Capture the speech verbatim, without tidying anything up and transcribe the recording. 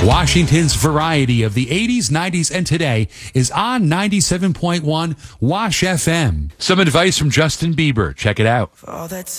Washington's variety of the eighties, nineties, and today is on ninety-seven point one Wash F M. Some advice from Justin Bieber. Check it out. All that